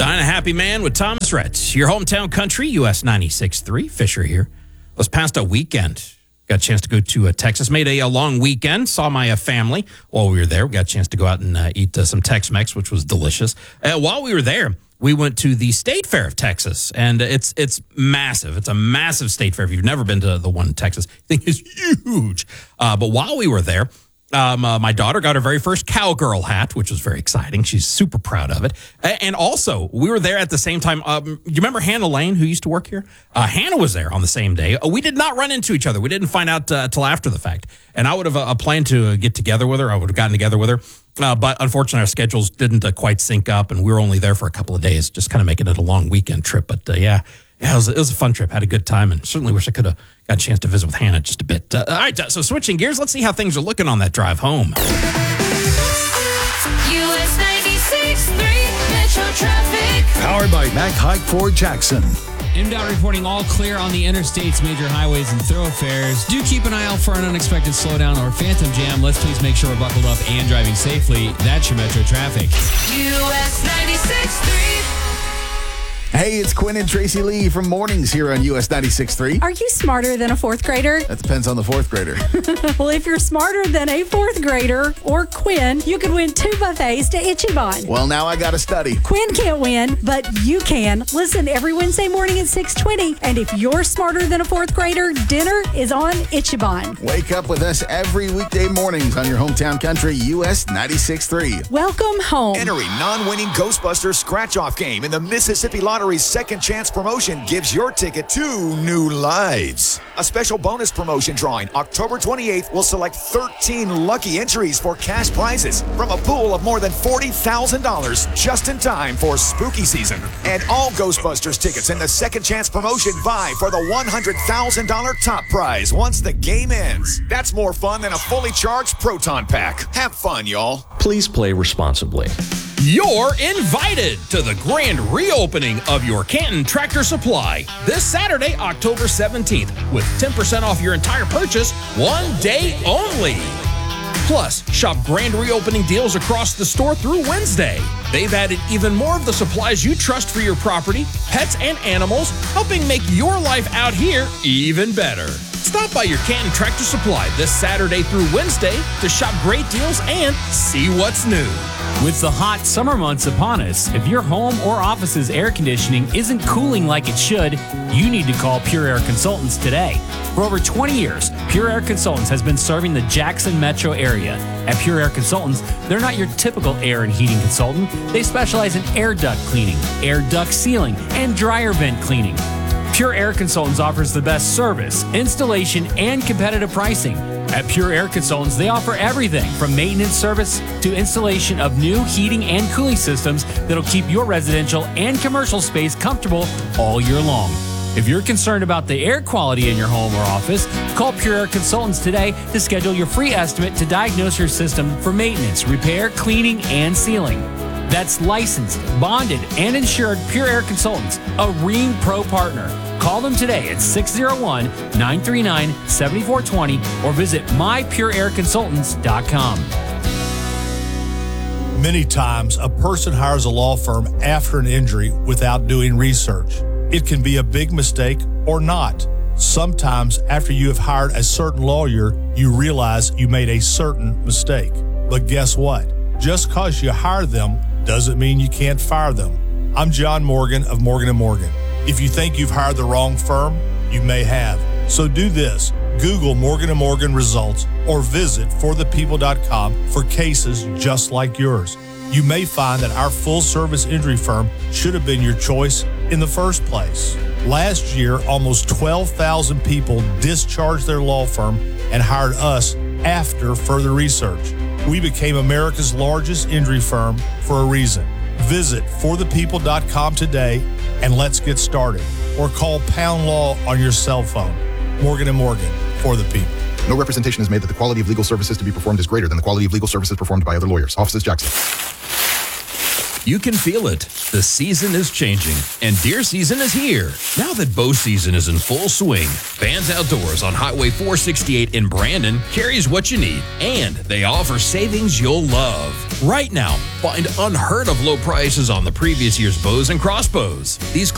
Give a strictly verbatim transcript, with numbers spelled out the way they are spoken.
Dine a Happy Man with Thomas Rhett. Your hometown country, U S ninety-six point three. Fisher here. Was past a weekend. Got a chance to go to uh, Texas. Made a, a long weekend. Saw my uh, family while we were there. We got a chance to go out and uh, eat uh, some Tex-Mex, which was delicious. Uh, while we were there, we went to the State Fair of Texas, and it's it's massive. It's a massive state fair. If you've never been to the one in Texas, the thing is huge. Uh, but while we were there, Um, uh, my daughter got her very first cowgirl hat, which was very exciting. She's super proud of it. And also, we were there at the same time. Um, you remember Hannah Lane, who used to work here? Uh, Hannah was there on the same day. Uh, we did not run into each other. We didn't find out uh, till after the fact. And I would have uh, planned to uh, get together with her. I would have gotten together with her. Uh, but unfortunately, our schedules didn't uh, quite sync up, and we were only there for a couple of days, just kind of making it a long weekend trip. But uh, yeah, yeah it, was, it was a fun trip. Had a good time, and certainly wish I could have got a chance to visit with Hannah just a bit. Uh, all right, so switching gears, let's see how things are looking on that drive home. U S ninety-six point three Metro Traffic. Powered by Mac Haik Ford Jackson. M DOT reporting all clear on the interstates, major highways, and thoroughfares. Do keep an eye out for an unexpected slowdown or phantom jam. Let's please make sure we're buckled up and driving safely. That's your Metro Traffic. U S ninety-six point three. Hey, it's Quinn and Tracy Lee from Mornings here on U S ninety-six point three. Are you smarter than a fourth grader? That depends on the fourth grader. Well, if you're smarter than a fourth grader or Quinn, you could win two buffets to Ichiban. Well, now I got to study. Quinn can't win, but you can. Listen every Wednesday morning at six twenty. And if you're smarter than a fourth grader, dinner is on Ichiban. Wake up with us every weekday mornings on your hometown country, U S ninety-six point three. Welcome home. Enter a non-winning Ghostbusters scratch-off game in the Mississippi Lottery's Second Chance promotion gives your ticket two new lives. A special bonus promotion drawing October twenty-eighth will select thirteen lucky entries for cash prizes from a pool of more than forty thousand dollars just in time for spooky season. And all Ghostbusters tickets in the Second Chance promotion vie for the one hundred thousand dollars top prize once the game ends. That's more fun than a fully charged Proton Pack. Have fun, y'all. Please play responsibly. You're invited to the grand reopening of your Canton Tractor Supply this Saturday, October seventeenth, with ten percent off your entire purchase, one day only. Plus, shop grand reopening deals across the store through Wednesday. They've added even more of the supplies you trust for your property, pets, and animals, helping make your life out here even better. Stop by your Canton Tractor Supply this Saturday through Wednesday to shop great deals and see what's new. With the hot summer months upon us, if your home or office's air conditioning isn't cooling like it should, you need to call Pure Air Consultants today. For over twenty years, Pure Air Consultants has been serving the Jackson metro area. At Pure Air Consultants, they're not your typical air and heating consultant. They specialize in air duct cleaning, air duct sealing, and dryer vent cleaning. Pure Air Consultants offers the best service, installation, and competitive pricing. At Pure Air Consultants, they offer everything from maintenance service to installation of new heating and cooling systems that'll keep your residential and commercial space comfortable all year long. If you're concerned about the air quality in your home or office, call Pure Air Consultants today to schedule your free estimate to diagnose your system for maintenance, repair, cleaning, and sealing. That's licensed, bonded, and insured Pure Air Consultants, a Rheem Pro partner. Call them today at six oh one, nine three nine, seven four two zero or visit my pure air consultants dot com. Many times, a person hires a law firm after an injury without doing research. It can be a big mistake or not. Sometimes, after you have hired a certain lawyer, you realize you made a certain mistake. But guess what? Just because you hire them doesn't mean you can't fire them. I'm John Morgan of Morgan and Morgan. If you think you've hired the wrong firm, you may have. So do this. Google Morgan and Morgan results or visit for the people dot com for cases just like yours. You may find that our full-service injury firm should have been your choice in the first place. Last year, almost twelve thousand people discharged their law firm and hired us after further research. We became America's largest injury firm for a reason. Visit for the people dot com today and let's get started. Or call Pound Law on your cell phone. Morgan and Morgan, for the people. No representation is made that the quality of legal services to be performed is greater than the quality of legal services performed by other lawyers. Offices Jackson. You can feel it. The season is changing, and deer season is here. Now that bow season is in full swing, Vans Outdoors on Highway four sixty-eight in Brandon carries what you need, and they offer savings you'll love. Right now, find unheard of low prices on the previous year's bows and crossbows. These